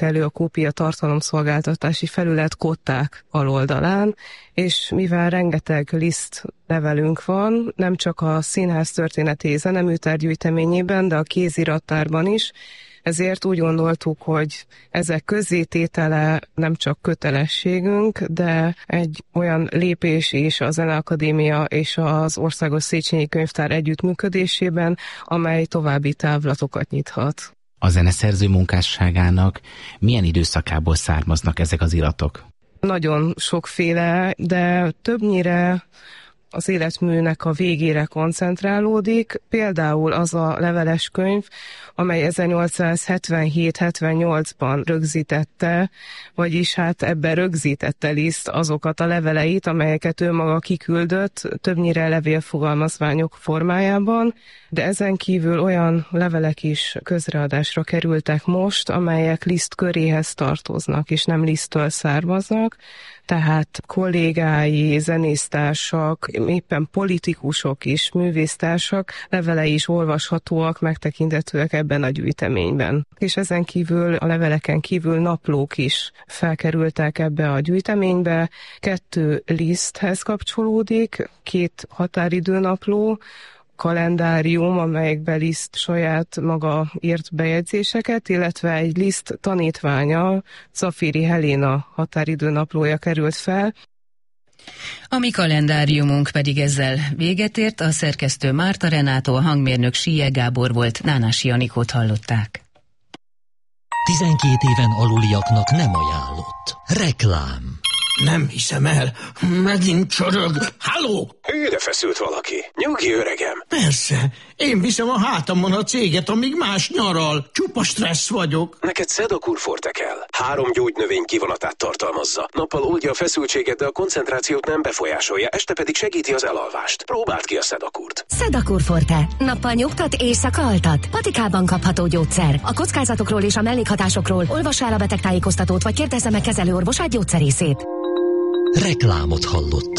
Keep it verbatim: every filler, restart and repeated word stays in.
elő a kópia tartalomszolgáltatási felület kották aloldalán, és mivel rengeteg liszt levelünk van, nem csak a Színház történeti zeneműtár gyűjteményében, de a kézirattárban is, ezért úgy gondoltuk, hogy ezek közzététele nem csak kötelességünk, de egy olyan lépés is a Zeneakadémia és az Országos Széchenyi Könyvtár együttműködésében, amely további távlatokat nyithat. A zeneszerző munkásságának milyen időszakából származnak ezek az iratok? Nagyon sokféle, de többnyire az életműnek a végére koncentrálódik, például az a leveles könyv, amely ezernyolcszázhetvenhét hetvennyolcban rögzítette, vagyis hát ebben rögzítette Liszt azokat a leveleit, amelyeket ő maga kiküldött, többnyire levélfogalmazványok formájában, de ezen kívül olyan levelek is közreadásra kerültek most, amelyek Liszt köréhez tartoznak, és nem Liszttől származnak, tehát kollégái, zenésztársak, éppen politikusok is, művésztársak levelei is olvashatóak, megtekinthetőek ebben a gyűjteményben. És ezen kívül, a leveleken kívül naplók is felkerültek ebbe a gyűjteménybe. Kettő Liszthez kapcsolódik, két határidőnapló, kalendárium, amelyekben Liszt saját maga írt bejegyzéseket, illetve egy Liszt tanítványa, Czafiri Helena határidőnaplója került fel. A mi kalendáriumunk pedig ezzel véget ért, a szerkesztő Márta Renátó, a hangmérnök Síje Gábor volt, Nánási Anikót hallották. tizenkét éven aluliaknak nem ajánlott. Reklám. Nem hiszem el. Megint csorog. Halló! Hűre feszült valaki. Nyugi, öregem. Persze. Én viszem a hátamon a céget, amíg más nyaral. Csupa stressz vagyok. Neked Sedakur Forte kell. Három gyógynövény kivonatát tartalmazza. Nappal oldja a feszültséget, de a koncentrációt nem befolyásolja, este pedig segíti az elalvást. Próbáld ki a Sedakurt. Sedakur Forte. Nappal nyugtat, éjszaka altat. Patikában kapható gyógyszer. A kockázatokról és a mellékhatásokról olvassa el a betegtájékoztatót, vagy kérdezze meg kezelőorvosát, gyógyszerészét. Reklámot hallott.